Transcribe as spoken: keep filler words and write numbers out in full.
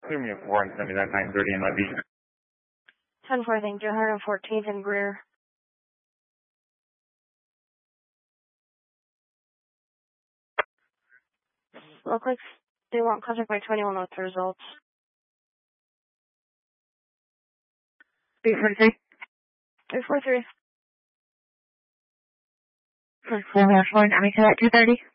Clear me a four and send me that nine thirty in Levy. ten four, thank you. one fourteenth and Greer. Look like they want contact by twenty-one with the results. three forty-three. three four three. four one four, Nami to that two thirty.